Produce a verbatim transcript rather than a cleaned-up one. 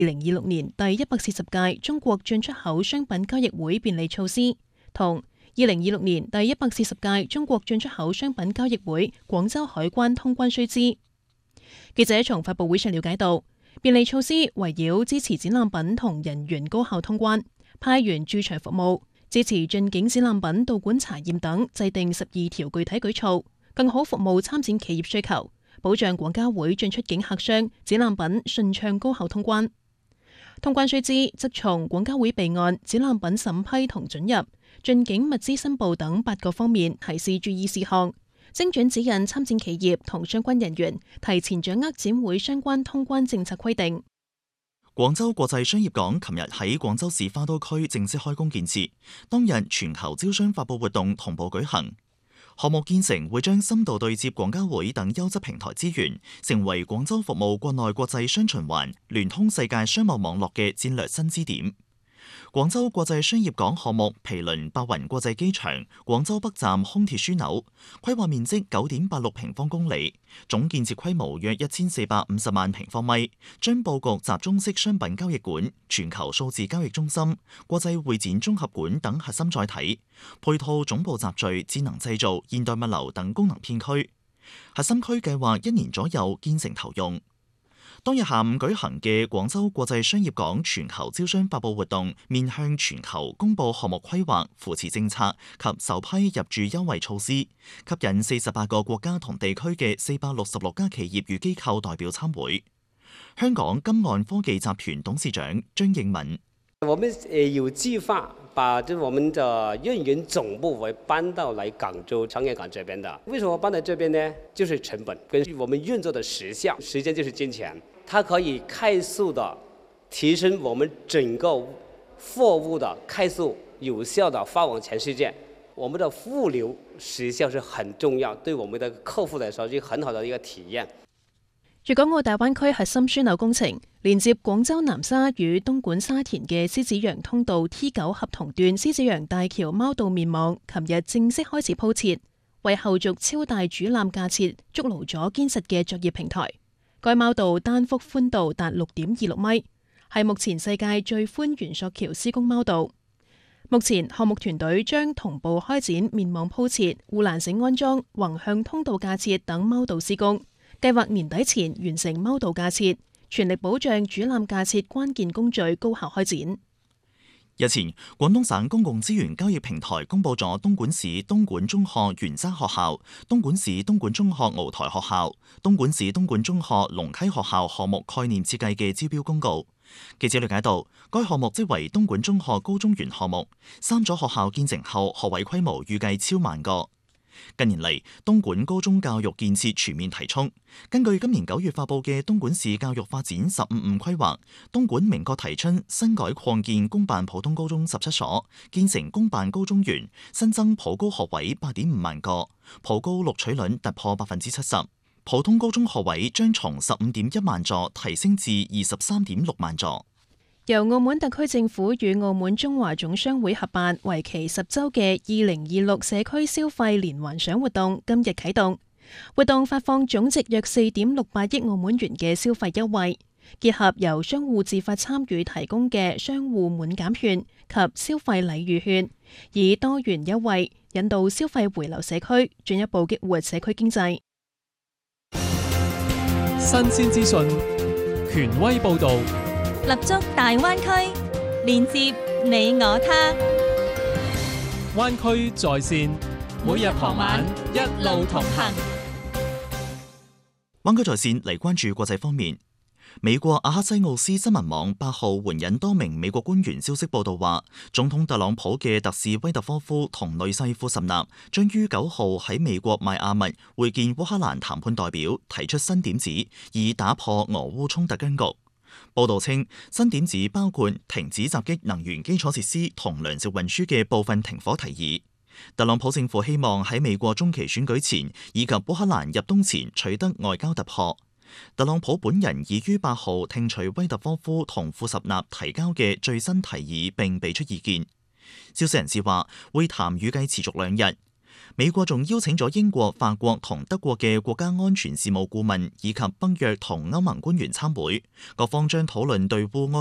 二零二六年第一百四十屆中國進出口商品交易會便利措施同二零二六年第一百四十屆中國進出口商品交易會廣州海關通關須知。記者從發佈會上了解到，便利措施圍繞支持展覽品同人員高效通關、派員駐場服務、支持進境展覽品到館查驗等，制定十二條具體舉措，更好服務參展企業需求，保障廣交會進出境客商展覽品順暢高效通關。通關須知則從廣交會備案、展覽品審批同准入、進境物資申報等八個方面提示注意事項，精準指引參展企業同相關人員提前掌握展會相關通關政策規定。 廣州國際商業港琴日喺廣州市花都區正式開工建設，當日全球招商發佈活動同步舉行。項目建成會將深度對接廣交會等優質平台資源，成為廣州服務國內國際雙循環、聯通世界商貿網絡嘅戰略新支點。廣州國際商業港項目毗鄰白雲國際機場、廣州北站空鐵樞紐，規劃面積九點八六平方公里，總建設規模約一千四百五十萬平方米，將佈局集中式商品交易館、全球數字交易中心、國際會展綜合館等核心載體，配套總部集聚、智能製造、現代物流等功能片區。核心區計劃一年左右建成投用。當日下午舉行嘅廣州國際商業港全球招商發佈活動，面向全球公佈項目規劃、扶持政策及首批入駐優惠措施，吸引四十八個國家同地區嘅四百六十六家企業與機構代表參會。香港金岸科技集團董事長張應敏： 我們有計劃把這我們的運營總部會搬到來廣州商業港這邊的。為什麼搬到這邊呢？就是成本跟我們運作的時效，時間就是金錢。它可以快速的提升我們整個貨物的快速有效的發往全世界。我們的物流時效是很重要，對我們的客戶來說是很好的一個體驗。 粵港澳大灣區核心樞紐工程，連接廣州南沙與東莞沙田嘅獅子洋通道 T 九合同段獅子洋大橋貓道面網，琴日正式開始鋪設，為後續超大主纜架設築牢咗堅實嘅作業平台。該貓道單幅寬度達六點二六米，係目前世界最寬懸索橋施工貓道。目前項目團隊將同步開展面網鋪設、護欄繩安裝、橫向通道架設等貓道施工，計劃年底前完成貓道架設，全力保障主纜架設關鍵工序高效開展。 日前，廣東省公共資源交易平台公佈咗東莞市東莞中學元澤學校、東莞市東莞中學鰲台學校、東莞市東莞中學龍溪學校項目概念設計嘅招標公告。記者了解到，該項目即為東莞中學高中原項目，三所學校建成後學位規模預計超萬個。近年嚟，東莞高中教育建設全面提速。根據今年九月發佈嘅東莞市教育發展十五五規劃，東莞明確提出新改擴建公辦普通高中十七所，建成公辦高中園，新增普高學位八點五萬個，普高錄取率突破百分之七十，普通高中學位將從十五點一萬座提升至二十三點六萬座。 由澳門特區政府與澳門中華總商會合辦，為期十週嘅二零二六社區消費連環賞活動今日啟動。活動發放總值約四點六八億澳門元嘅消費優惠，結合由商戶自發參與提供嘅商戶滿減券及消費禮遇券，以多元優惠引導消費回流社區，進一步激活社區經濟。 新鮮資訊，權威報導。 立足大灣區，連接你我他。 灣區在線，每日傍晚一路同行。 灣區在線嚟關注國際方面。美國阿克西奧斯新聞網八號援引多名美國官員消息報道話，總統特朗普嘅特使威特科夫同女婿庫什納將於九號喺美國邁阿密會見烏克蘭談判代表，提出新點子，以打破俄烏衝突僵局。報道稱，新點子包括停止襲擊能源基礎設施同糧食運輸嘅部分停火提議。特朗普政府希望喺美國中期選舉前以及烏克蘭入冬前取得外交突破。特朗普本人已於八號聽取威特科夫同庫什納提交嘅最新提議並俾出意見。消息人士話，會談預計持續兩日。 美國仲邀請咗英國、法國同德國嘅國家安全事務顧問以及北約同歐盟官員參會，各方將討論對烏